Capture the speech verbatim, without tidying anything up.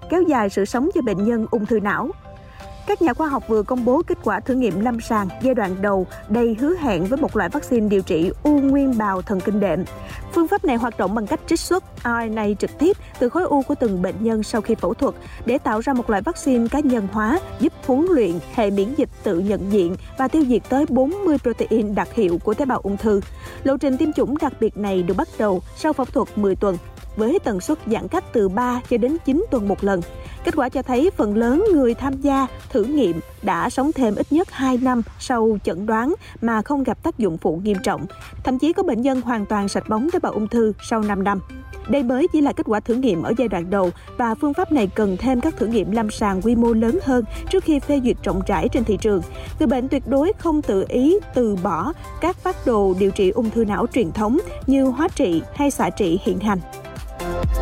kéo dài sự sống cho bệnh nhân ung thư não. Các nhà khoa học vừa công bố kết quả thử nghiệm lâm sàng giai đoạn đầu đầy hứa hẹn với một loại vaccine điều trị u nguyên bào thần kinh đệm. Phương pháp này hoạt động bằng cách trích xuất rờ en a trực tiếp từ khối u của từng bệnh nhân sau khi phẫu thuật để tạo ra một loại vaccine cá nhân hóa giúp huấn luyện hệ miễn dịch tự nhận diện và tiêu diệt tới bốn mươi protein đặc hiệu của tế bào ung thư. Lộ trình tiêm chủng đặc biệt này được bắt đầu sau phẫu thuật mười tuần, với tần suất giãn cách từ ba cho đến chín tuần một lần. Kết quả cho thấy phần lớn người tham gia thử nghiệm đã sống thêm ít nhất hai năm sau chẩn đoán mà không gặp tác dụng phụ nghiêm trọng. Thậm chí có bệnh nhân hoàn toàn sạch bóng tế bào ung thư sau năm năm. Đây mới chỉ là kết quả thử nghiệm ở giai đoạn đầu và phương pháp này cần thêm các thử nghiệm lâm sàng quy mô lớn hơn trước khi phê duyệt rộng rãi trên thị trường. Người bệnh tuyệt đối không tự ý từ bỏ các phác đồ điều trị ung thư não truyền thống như hóa trị hay xạ trị hiện hành.